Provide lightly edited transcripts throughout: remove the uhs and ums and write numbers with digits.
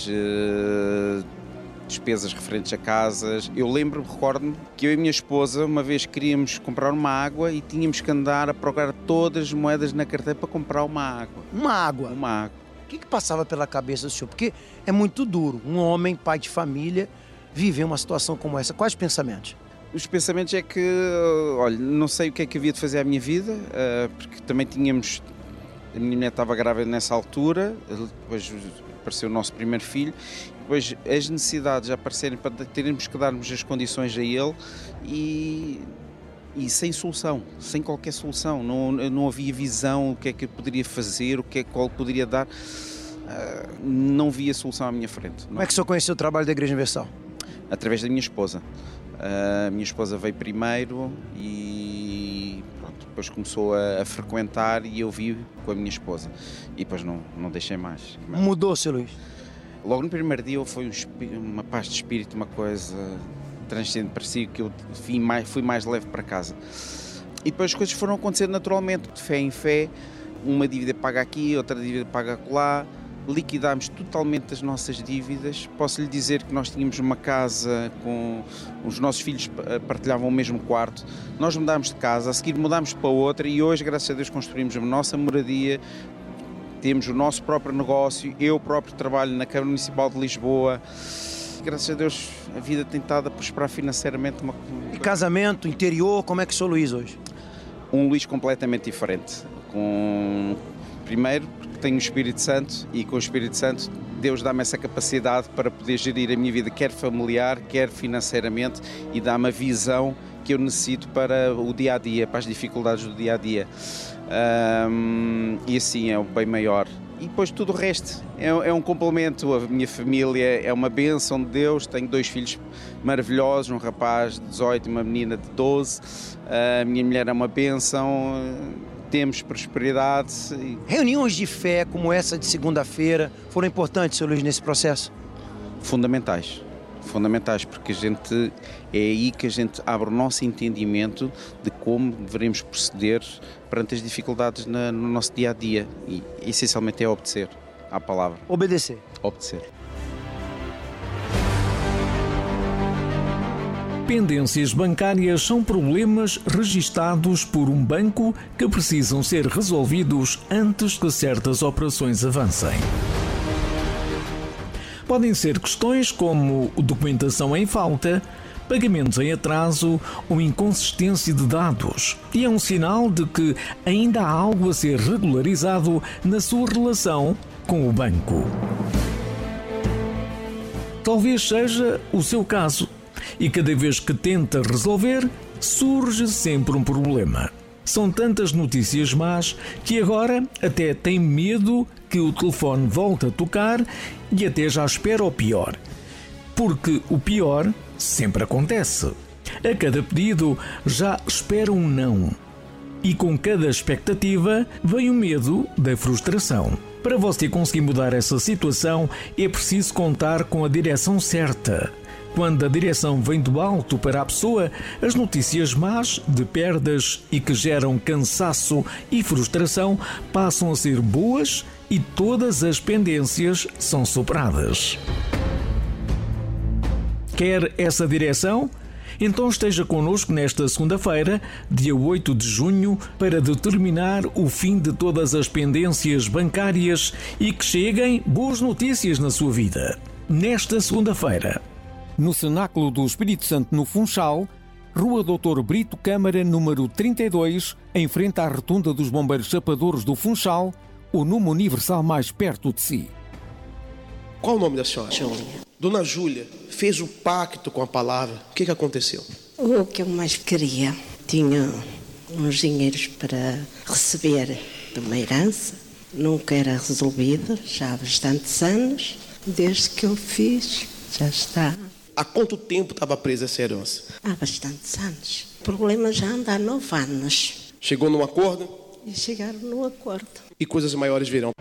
despesas referentes a casas. Eu recordo-me que eu e a minha esposa uma vez queríamos comprar uma água e tínhamos que andar a procurar todas as moedas na carteira para comprar uma água. Uma água? Uma água. O que passava pela cabeça do senhor? Porque é muito duro um homem, pai de família, viver uma situação como essa. Quais pensamentos? Os pensamentos é que, olha, não sei o que é que havia de fazer à minha vida, porque também tínhamos... A minha mulher estava grávida nessa altura, depois apareceu o nosso primeiro filho, depois as necessidades aparecerem para termos que darmos as condições a ele e sem solução, sem qualquer solução. Não havia visão, o que é que eu poderia fazer, qual poderia dar. Não via solução à minha frente. Como é que o senhor conheceu o trabalho da Igreja Universal? Através da minha esposa. A minha esposa veio primeiro e pronto, depois começou a frequentar e eu vi com a minha esposa. E depois não deixei mais. Mudou, Sr. Luís? Logo no primeiro dia foi uma paz de espírito, uma coisa transcendente, parecia que eu fui mais leve para casa. E depois as coisas foram acontecendo naturalmente, de fé em fé, uma dívida paga aqui, outra dívida paga acolá. Liquidámos totalmente as nossas dívidas. Posso lhe dizer que nós tínhamos uma casa com... Os nossos filhos partilhavam o mesmo quarto. Nós mudámos de casa, a seguir mudámos para outra e hoje, graças a Deus, construímos a nossa moradia. Temos o nosso próprio negócio. Eu próprio trabalho na Câmara Municipal de Lisboa. Graças a Deus, a vida tem estado a prosperar financeiramente. E casamento, interior, como é que é o Sr. Luís hoje? Um Luís completamente diferente. Primeiro, porque tenho o Espírito Santo e com o Espírito Santo Deus dá-me essa capacidade para poder gerir a minha vida, quer familiar, quer financeiramente, e dá-me a visão que eu necessito para o dia-a-dia, para as dificuldades do dia-a-dia. E assim é o bem maior. E depois tudo o resto é um complemento. A minha família é uma bênção de Deus. Tenho 2 filhos maravilhosos, um rapaz de 18 e uma menina de 12. A minha mulher é uma bênção. Temos prosperidade. Reuniões de fé como essa de segunda-feira foram importantes, Sr. Luís, nesse processo? Fundamentais, porque é aí que a gente abre o nosso entendimento de como devemos proceder perante as dificuldades no nosso dia-a-dia. E essencialmente é obedecer à palavra. Obedecer. Obedecer. Pendências bancárias são problemas registados por um banco que precisam ser resolvidos antes que certas operações avancem. Podem ser questões como documentação em falta, pagamentos em atraso ou inconsistência de dados, e é um sinal de que ainda há algo a ser regularizado na sua relação com o banco. Talvez seja o seu caso. E cada vez que tenta resolver, surge sempre um problema. São tantas notícias más que agora até tem medo que o telefone volte a tocar e até já espera o pior. Porque o pior sempre acontece. A cada pedido já espera um não. E com cada expectativa vem o medo da frustração. Para você conseguir mudar essa situação, é preciso contar com a direção certa. Quando a direção vem do alto para a pessoa, as notícias más de perdas e que geram cansaço e frustração passam a ser boas e todas as pendências são superadas. Quer essa direção? Então esteja connosco nesta segunda-feira, dia 8 de junho, para determinar o fim de todas as pendências bancárias e que cheguem boas notícias na sua vida. Nesta segunda-feira, no Cenáculo do Espírito Santo, no Funchal, Rua Doutor Brito Câmara, número 32, em frente à Rotunda dos Bombeiros Chapadores do Funchal, o número universal mais perto de si. Qual o nome da senhora? Júlia. Dona Júlia fez o pacto com a palavra. O que aconteceu? O que eu mais queria. Tinha uns dinheiros para receber de uma herança. Nunca era resolvido, já há bastantes anos. Desde que eu fiz, já está. Há quanto tempo estava presa essa herança? Há bastantes anos. O problema já anda há 9 anos. Chegou num acordo? E chegaram no acordo. E coisas maiores virão.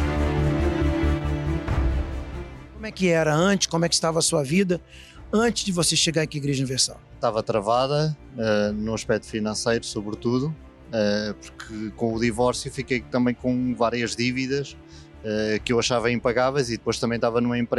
Como é que era antes? Como é que estava a sua vida antes de você chegar aqui à Igreja Universal? Estava travada no aspecto financeiro, sobretudo, porque com o divórcio fiquei também com várias dívidas que eu achava impagáveis e depois também estava numa empresa